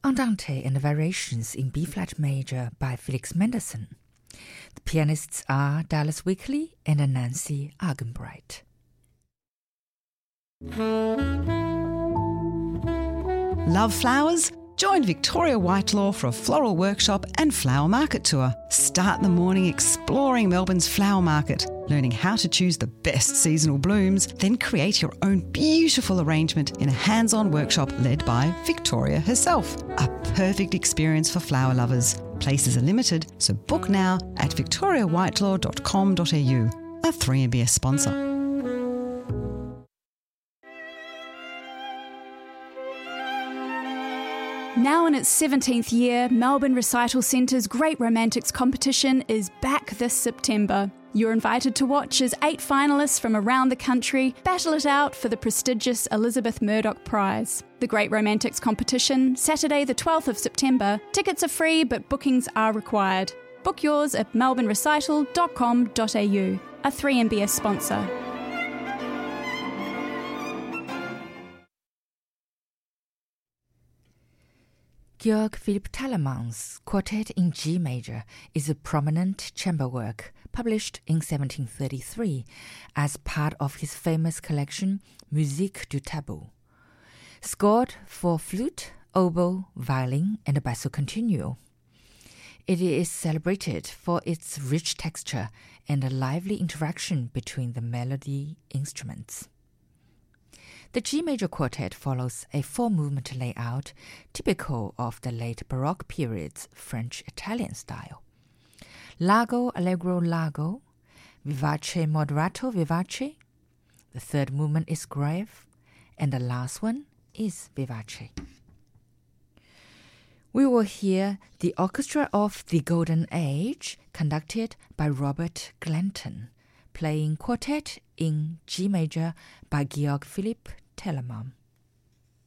Andante and Variations in B-flat major by Felix Mendelssohn. The pianists are Dallas Wickley and Nancy Argenbright. Love flowers? Join Victoria Whitelaw for a floral workshop and flower market tour. Start the morning exploring Melbourne's flower market, learning how to choose the best seasonal blooms, then create your own beautiful arrangement in a hands-on workshop led by Victoria herself. A perfect experience for flower lovers. Places are limited, so book now at victoriawhitelaw.com.au, a 3MBS sponsor. Now in its 17th year, Melbourne Recital Centre's Great Romantics competition is back this September. You're invited to watch as 8 finalists from around the country battle it out for the prestigious Elizabeth Murdoch Prize. The Great Romantics competition, Saturday the 12th of September. Tickets are free, but bookings are required. Book yours at melbournerecital.com.au, a 3MBS sponsor. Georg Philipp Telemann's Quartet in G major is a prominent chamber work published in 1733 as part of his famous collection Musique du Tableau. Scored for flute, oboe, violin, and basso continuo. It is celebrated for its rich texture and a lively interaction between the melody instruments. The G major quartet follows a 4-movement layout typical of the late Baroque period's French-Italian style. Largo, allegro, largo, vivace, moderato, vivace. The third movement is grave, and the last one is vivace. We will hear the Orchestra of the Golden Age, conducted by Robert Glanton, playing Quartet in G major by Georg Philipp Telemann.